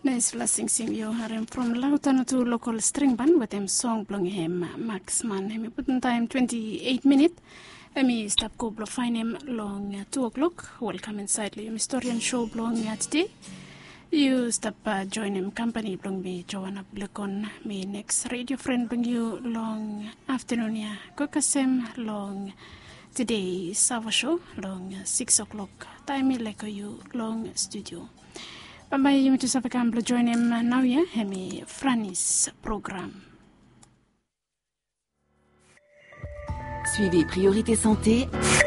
Nice blessing sing you harem from Lautano to local string band with them song belong him Max Man. Hemi put in time 28 minutes. Hemi stop go blow find him long 2 o'clock. Welcome inside the historian show belong today. You stop join him company belong me Joanna Blakon me next radio friend bring you long afternoon ya. Kokasem long today Sava show long 6 o'clock. Time like you long studio. Bye you to Savacam join him now ya hemi Frannis programme. Suivez Priorité Santé.